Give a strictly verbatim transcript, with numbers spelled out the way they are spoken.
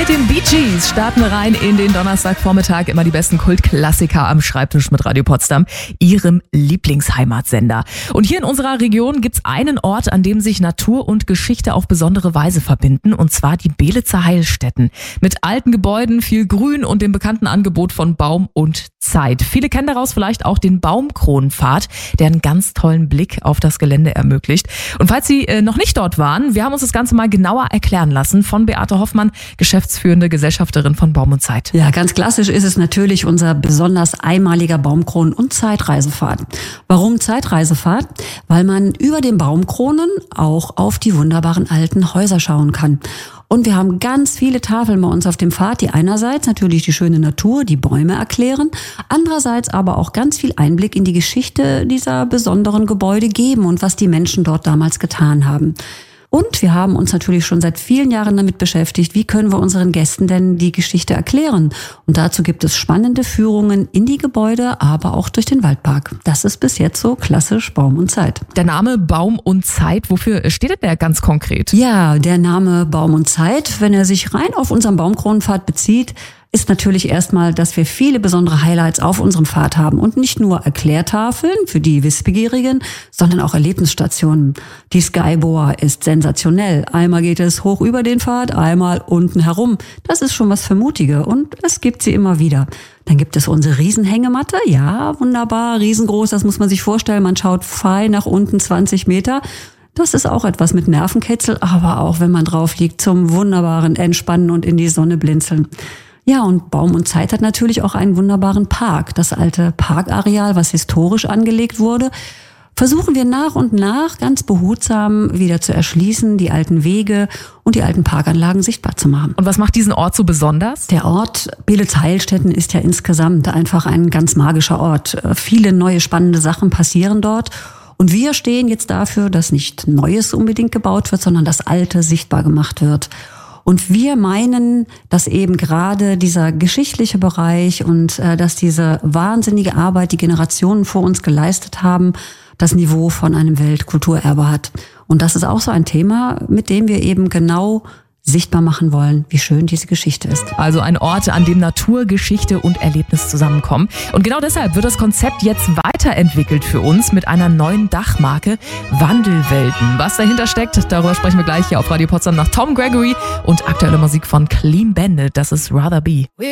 Mit den Bee Gees starten wir rein in den Donnerstagvormittag. Immer die besten Kultklassiker am Schreibtisch mit Radio Potsdam, Ihrem Lieblingsheimatsender. Und hier in unserer Region gibt's einen Ort, an dem sich Natur und Geschichte auf besondere Weise verbinden, und zwar die Beelitzer Heilstätten. Mit alten Gebäuden, viel Grün und dem bekannten Angebot von Baum und Zeit. Viele kennen daraus vielleicht auch den Baumkronenpfad, der einen ganz tollen Blick auf das Gelände ermöglicht. Und falls Sie äh, noch nicht dort waren, wir haben uns das Ganze mal genauer erklären lassen von Beate Hoffmann, geschäftsführende Gesellschafterin von Baum und Zeit. Ja, ganz klassisch ist es natürlich unser besonders einmaliger Baumkronen- und Zeitreisepfad. Warum Zeitreisepfad? Weil man über den Baumkronen auch auf die wunderbaren alten Häuser schauen kann. Und wir haben ganz viele Tafeln bei uns auf dem Pfad, die einerseits natürlich die schöne Natur, die Bäume erklären, andererseits aber auch ganz viel Einblick in die Geschichte dieser besonderen Gebäude geben und was die Menschen dort damals getan haben. Und wir haben uns natürlich schon seit vielen Jahren damit beschäftigt, wie können wir unseren Gästen denn die Geschichte erklären. Und dazu gibt es spannende Führungen in die Gebäude, aber auch durch den Waldpark. Das ist bis jetzt so klassisch Baum und Zeit. Der Name Baum und Zeit, wofür steht denn der ganz konkret? Ja, der Name Baum und Zeit, wenn er sich rein auf unseren Baumkronenpfad bezieht, ist natürlich erstmal, dass wir viele besondere Highlights auf unserem Pfad haben und nicht nur Erklärtafeln für die Wissbegierigen, sondern auch Erlebnisstationen. Die Skyboa ist sensationell. Einmal geht es hoch über den Pfad, einmal unten herum. Das ist schon was für Mutige und es gibt sie immer wieder. Dann gibt es unsere Riesenhängematte. Ja, wunderbar, riesengroß, das muss man sich vorstellen. Man schaut fein nach unten zwanzig Meter. Das ist auch etwas mit Nervenkitzel, aber auch, wenn man drauf liegt, zum wunderbaren Entspannen und in die Sonne blinzeln. Ja, und Baum und Zeit hat natürlich auch einen wunderbaren Park. Das alte Parkareal, was historisch angelegt wurde, versuchen wir nach und nach ganz behutsam wieder zu erschließen, die alten Wege und die alten Parkanlagen sichtbar zu machen. Und was macht diesen Ort so besonders? Der Ort Beelitzer Heilstätten ist ja insgesamt einfach ein ganz magischer Ort. Viele neue spannende Sachen passieren dort. Und wir stehen jetzt dafür, dass nicht Neues unbedingt gebaut wird, sondern das Alte sichtbar gemacht wird. Und wir meinen, dass eben gerade dieser geschichtliche Bereich und äh, dass diese wahnsinnige Arbeit, die Generationen vor uns geleistet haben, das Niveau von einem Weltkulturerbe hat. Und das ist auch so ein Thema, mit dem wir eben genau sichtbar machen wollen, wie schön diese Geschichte ist. Also ein Ort, an dem Natur, Geschichte und Erlebnis zusammenkommen. Und genau deshalb wird das Konzept jetzt weiterentwickelt für uns mit einer neuen Dachmarke Wandelwelten. Was dahinter steckt, darüber sprechen wir gleich hier auf Radio Potsdam nach Tom Gregory und aktuelle Musik von Clean Bandit. Das ist Rather Be.